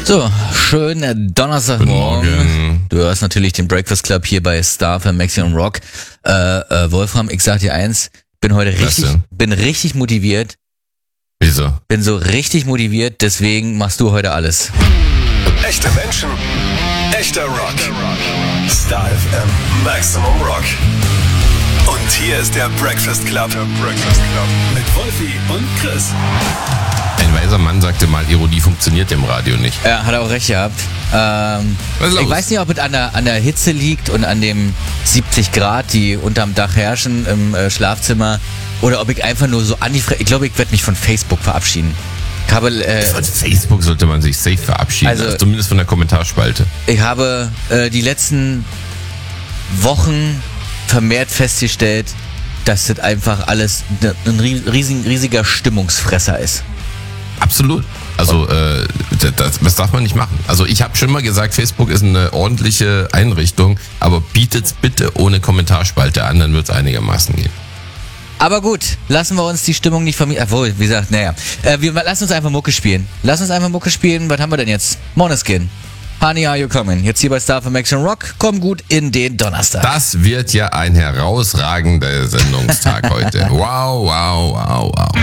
So, schönen Donnerstagmorgen. Du hörst natürlich den Breakfast Club hier bei Star für Maximum Rock. Wolfram, ich sag dir eins, bin richtig motiviert. Wieso? Bin so richtig motiviert, deswegen machst du heute alles. Echte Menschen, echter Rock. Star FM Maximum Rock. Und hier ist der Breakfast Club. Mit Wolfi und Chris. Ein weiser Mann sagte mal, Ironie funktioniert im Radio nicht. Ja, hat er auch recht gehabt. Ich weiß nicht, ob es an der Hitze liegt und an dem 70 Grad, die unterm Dach herrschen im Schlafzimmer, oder ob ich einfach nur so ich glaube, ich werde mich von Facebook verabschieden. Von Facebook sollte man sich safe verabschieden, also zumindest von der Kommentarspalte. Ich habe die letzten Wochen vermehrt festgestellt, dass das einfach alles ein riesiger Stimmungsfresser ist. Absolut. Also das darf man nicht machen. Also ich habe schon mal gesagt, Facebook ist eine ordentliche Einrichtung, aber bietet's bitte ohne Kommentarspalte an, dann wird's einigermaßen gehen. Aber gut, lassen wir uns die Stimmung nicht vermieten. Obwohl, wie gesagt, lass uns einfach Mucke spielen. Was haben wir denn jetzt? Måneskin. Honey, are you coming? Jetzt hier bei Star für Maximum Rock. Komm gut in den Donnerstag. Das wird ja ein herausragender Sendungstag heute. Wow.